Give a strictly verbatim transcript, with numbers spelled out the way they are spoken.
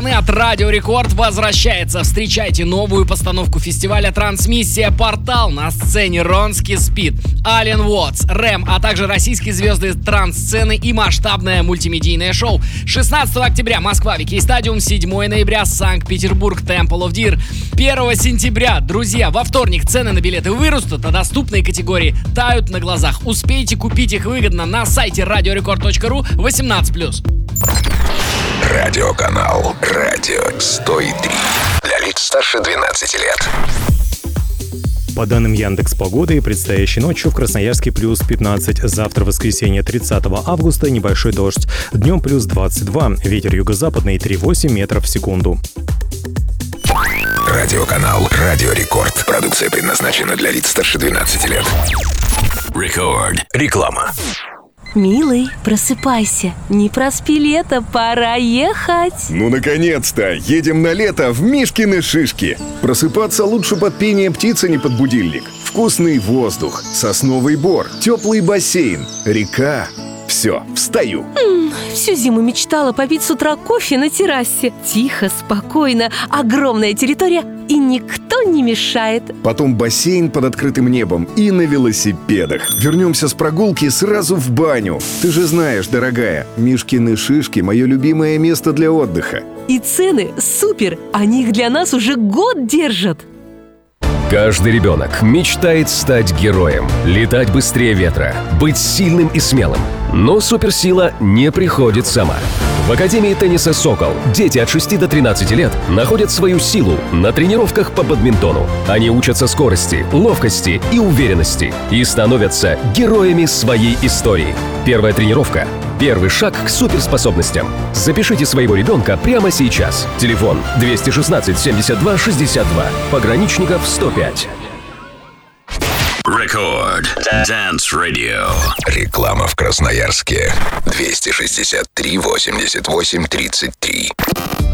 От Радио Рекорд возвращается. Встречайте новую постановку фестиваля «Трансмиссия Портал». На сцене Ронски Спид, Ален Уотс, Рэм, а также российские звезды транс-сцены и масштабное мультимедийное шоу. шестнадцатого октября Москва, Викей Стадиум, седьмого ноября Санкт-Петербург, Temple of Deer. первого сентября, друзья, во вторник цены на билеты вырастут, а доступные категории тают на глазах. Успейте купить их выгодно на сайте радиорекорд точка ру восемнадцать плюс. Радиоканал «Радио сто три» для лиц старше двенадцати лет. По данным Яндекс.Погоды, предстоящей ночью в Красноярске плюс пятнадцать, завтра воскресенье тридцатого августа небольшой дождь, днем плюс двадцать два, ветер юго-западный три целых восемь десятых метров в секунду. Радиоканал «Радио Рекорд». Продукция предназначена для лиц старше двенадцати лет. Рекорд. Реклама. Милый, просыпайся. Не проспи лето, пора ехать. Ну, наконец-то! Едем на лето в Мишкины шишки. Просыпаться лучше под пение птицы, не под будильник. Вкусный воздух, сосновый бор, теплый бассейн, река. Все, встаю. М-м, всю зиму мечтала попить с утра кофе на террасе. Тихо, спокойно, огромная территория, и никто не мешает. Потом бассейн под открытым небом и на велосипедах. Вернемся с прогулки сразу в баню. Ты же знаешь, дорогая, Мишкины шишки – мое любимое место для отдыха. И цены супер, они их для нас уже год держат. Каждый ребенок мечтает стать героем, летать быстрее ветра, быть сильным и смелым. Но суперсила не приходит сама. В Академии тенниса «Сокол» дети от шести до тринадцати лет находят свою силу на тренировках по бадминтону. Они учатся скорости, ловкости и уверенности и становятся героями своей истории. Первая тренировка – первый шаг к суперспособностям. Запишите своего ребенка прямо сейчас. Телефон двести шестнадцать семьдесят два шестьдесят два. Пограничников сто пять. Рекорд. Dance Radio. Реклама в Красноярске. двести шестьдесят три восемьдесят восемь тридцать три.